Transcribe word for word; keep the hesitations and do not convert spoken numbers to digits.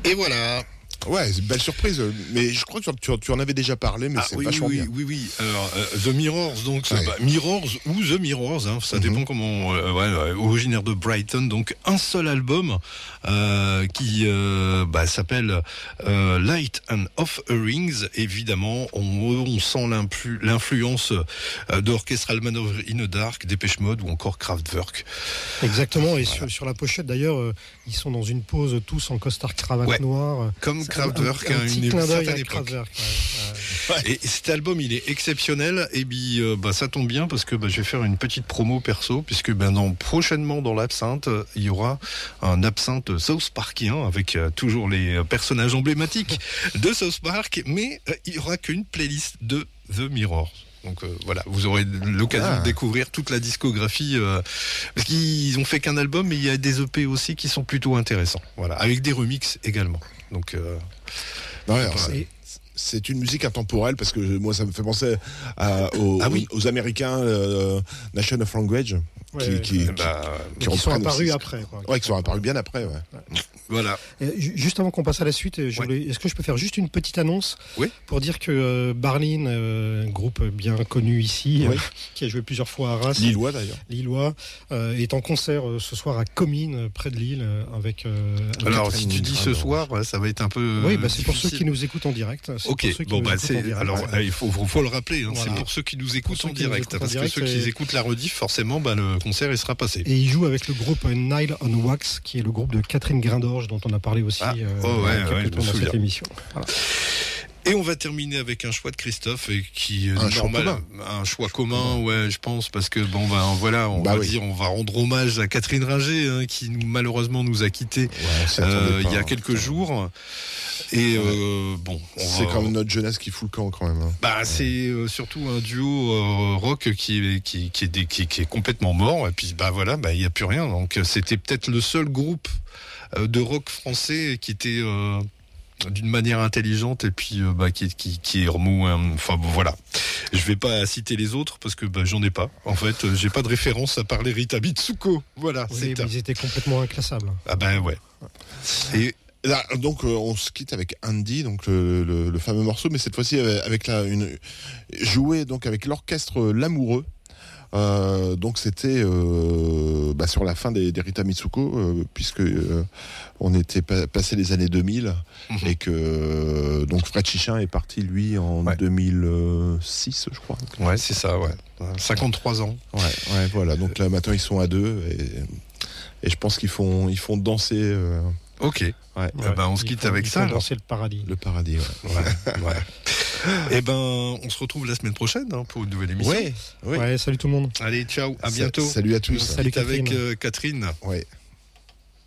Et voilà. Ouais, c'est une belle surprise. Mais je crois que tu, tu en avais déjà parlé, mais ah, c'est oui, vachement oui, bien. Oui, oui, Alors, euh, The Mirrors, donc, ouais. bah, Mirrors ou The Mirrors, hein, ça mm-hmm. dépend comment. Euh, ouais, ouais, originaire de Brighton, donc un seul album euh, qui euh, bah, s'appelle euh, Light and Offerings. Évidemment, on, on sent l'influ- l'influence euh, d'Orchestral Manoeuvre in the Dark, Dépêche Mode ou encore Kraftwerk. Exactement. Et voilà. sur, sur la pochette, d'ailleurs, euh, ils sont dans une pose tous en costard cravate ouais. noire. Comme Kraftwerk à une certaine époque. Ouais, ouais. Et cet album, il est exceptionnel. Et puis, euh, bah, ça tombe bien parce que bah, je vais faire une petite promo perso, puisque ben, dans, prochainement dans l'Absinthe, il y aura un Absinthe South Parkien avec euh, toujours les euh, personnages emblématiques de South Park, mais euh, il y aura qu'une playlist de The Mirrors. Donc euh, voilà, vous aurez l'occasion ah. de découvrir toute la discographie euh, parce qu'ils ont fait qu'un album, mais il y a des E P aussi qui sont plutôt intéressants. Voilà, avec des remixes également. Donc euh, non, alors, c'est, c'est une musique intemporelle parce que moi ça me fait penser à, aux, ah oui. aux Américains euh, Nation of Language ouais, qui, ouais, qui, ouais. qui, Bah, qui, qui sont apparus après. Quoi. Ouais, qui sont apparus bien après. Ouais. ouais. Voilà. Et juste avant qu'on passe à la suite, je voulais, ouais. est-ce que je peux faire juste une petite annonce oui. pour dire que euh, Barlin, euh, groupe bien connu ici, oui. euh, qui a joué plusieurs fois à Arras, Lillois d'ailleurs, Lillois, euh, est en concert euh, ce soir à Comines, près de Lille, euh, avec. Euh, Alors si tu dis ce soir, ouais, ça va être un peu. Oui, bah, c'est pour ceux qui nous écoutent en direct. C'est ok. Bon bah c'est. Direct, alors ouais. il faut, faut le rappeler. Hein, voilà. C'est pour ceux qui nous écoutent en direct, écoutent parce en direct, que ceux qui écoutent la rediff, forcément, bah, le concert il sera passé. Et il joue avec le groupe Nile on Wax, qui est le groupe de Catherine Grindorge, dont on a parlé aussi. Ah, euh, oh ouais, ouais, dans cette émission. Voilà. Et on va terminer avec un choix de Christophe et qui un normal, choix commun. un choix commun, ouais, je pense, parce que bon, ben voilà, on bah va oui. dire, on va rendre hommage à Catherine Ringer, hein, qui nous, malheureusement nous a quittés ouais, euh, il y a hein, quelques jours. Et ouais. euh, bon, on c'est va... quand même notre jeunesse qui fout le camp quand même. Hein. Bah, ouais. c'est euh, surtout un duo euh, rock qui est qui qui est qui, qui est complètement mort. Et puis bah voilà, bah il y a plus rien. Donc c'était peut-être le seul groupe euh, de rock français qui était euh, d'une manière intelligente et puis euh, bah, qui, qui, qui est remou. Hein. Enfin bon, voilà. Je vais pas citer les autres parce que bah, j'en ai pas. En fait, j'ai pas de référence à part les Rita Mitsuko. Voilà. Oui, c'est mais ils étaient complètement inclassables. Ah ben ouais. Et là, donc euh, on se quitte avec Andy, donc le, le, le fameux morceau, mais cette fois-ci avec la une joué donc avec l'orchestre L'Amoureux. Euh, donc c'était euh, bah, sur la fin des, des Rita Mitsuko, euh, puisque euh, on était pa- passé les années deux mille mm-hmm. et que euh, donc Fred Chichin est parti lui en ouais. deux mille six, je crois. Ouais, c'est ça, ouais. cinquante-trois ans. Ouais, ouais, voilà. Donc là maintenant ils sont à deux et, et je pense qu'ils font ils font danser. Euh, Ok. Ouais. Ouais. Eh ben on se quitte faut, avec ça. Danser le paradis. Le paradis. Ouais. ouais. ouais. Eh ben, on se retrouve la semaine prochaine hein, pour une nouvelle émission. Ouais, ouais. ouais. Salut tout le monde. Allez, ciao, à Sa- bientôt. Salut à tous. Salut avec Catherine. euh, Catherine. Ouais.